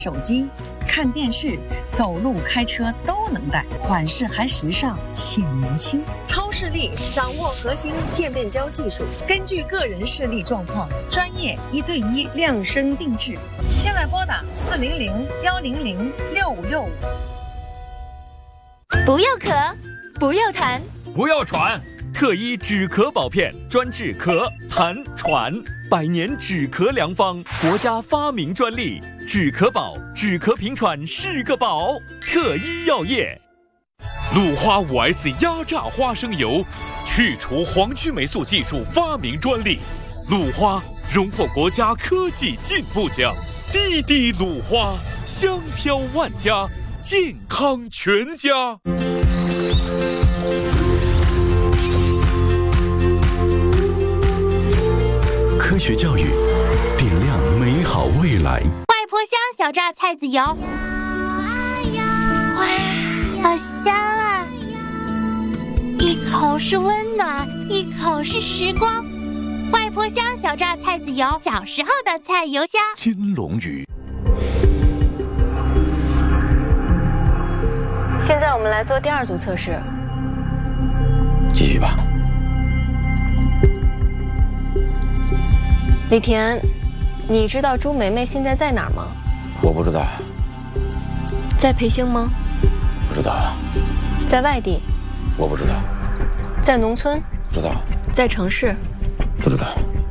手机、看电视、走路、开车都能戴，款式还时尚，显年轻。超视力掌握核心渐变焦技术，根据个人视力状况，专业1对1量身定制。现在拨打400-100-6565。 不要咳，不要痰， 不要喘。特医止咳宝片，专治咳、痰、喘，100年止咳良方，国家发明专利。止咳宝，止咳平喘是个宝。特医药业。 鲁花5S 压榨花生油，去除黄曲霉素技术发明专利。鲁花荣获国家科技进步奖。滴滴鲁花，香飘万家，健康全家。 科学教育，点亮美好未来。 外婆香小榨菜籽油，哇，好香啊！一口是温暖，一口是时光。外婆香小榨菜籽油，小时候的菜油香。 金龙鱼。 现在我们来做第2组测试， 继续吧。 李田，你知道朱梅梅现在在哪儿吗？ 我不知道。 在培兴吗？ 不知道。 在外地？ 我不知道。 在农村？ 不知道。 在城市？ 不知道。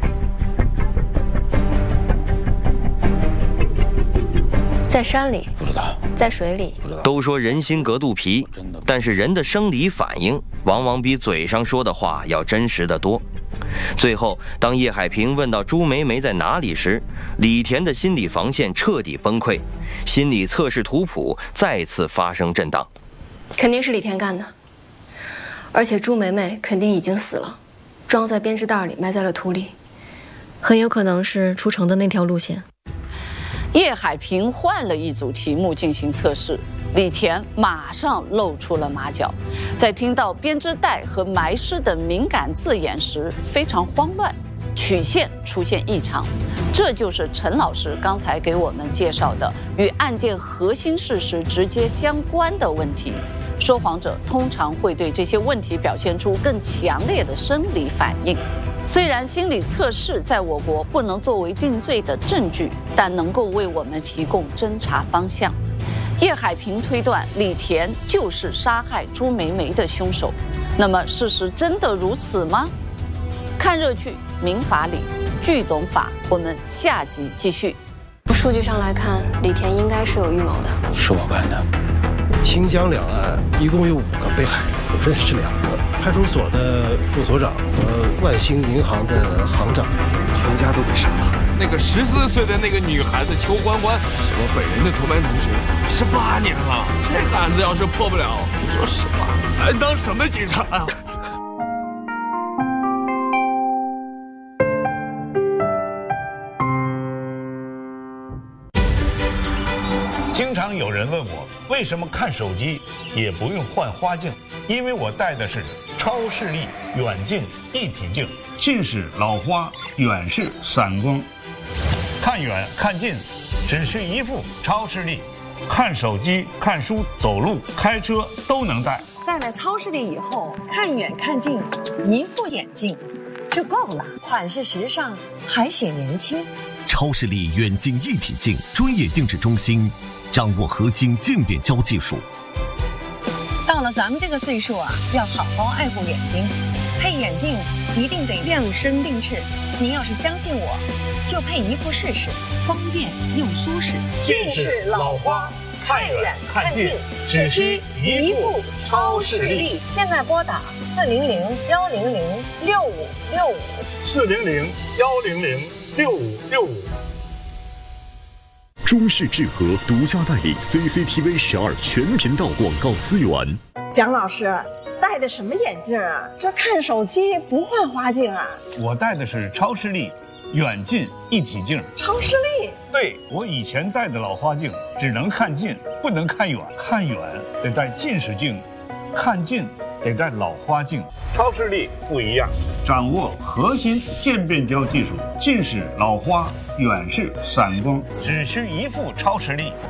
在山里？ 不知道。 在水里？ 不知道。 都说人心隔肚皮，但是人的生理反应往往比嘴上说的话要真实得多。最后，当叶海平问到朱梅梅在哪里时，李田的心理防线彻底崩溃，心理测试图谱再次发生震荡。 肯定是李田干的，而且朱梅梅肯定已经死了，装在编织袋里埋在了土里，很有可能是出城的那条路线。 叶海平换了一组题目进行测试，李田马上露出了马脚，在听到编织袋和埋尸等敏感字眼时非常慌乱，曲线出现异常。这就是陈老师刚才给我们介绍的与案件核心事实直接相关的问题。说谎者通常会对这些问题表现出更强烈的生理反应。虽然心理测试在我国不能作为定罪的证据，但能够为我们提供侦查方向。叶海平推断李田就是杀害朱梅梅的凶手，那么事实真的如此吗？看热剧，民法理，剧懂法，我们下集继续。 数据上来看，李田应该是有预谋的。 是我干的。 清江两岸一共有5个被害人，我认识2个，派出所的副所长和万兴银行的行长， 全家都被杀了。那个14岁的那个女孩子邱欢欢是我本人的同班同学，18年了，这个案子要是破不了，说实话，还当什么警察啊？ 经常有人问我，为什么看手机也不用换花镜？因为我戴的是超视力远近一体镜，近视老花，远视散光，看远看近只需一副超视力，看手机、看书、走路、开车都能戴。 戴了超视力以后，看远看近，一副眼镜就够了，款式时尚，还显年轻。 超视力远近一体镜专业定制中心，掌握核心渐变焦技术。 到了咱们这个岁数啊，要好好爱护眼睛，配眼镜一定得量身定制。您要是相信我，就配一副试试，方便又舒适。 近视老花，看远看近，只需一副超视力。 现在拨打 400-100-6565，400-100-6565。 中视智和独家代理 CCTV 12全频道广告资源。 蒋老师戴的什么眼镜啊？这看手机不换花镜啊？ 我戴的是超视力远近一体镜。 超视力？ 对，我以前戴的老花镜只能看近，不能看远，看远得戴近视镜，看近得戴老花镜。超视力不一样，掌握核心渐变焦技术，近视、老花、远视、散光，只需一副超视力。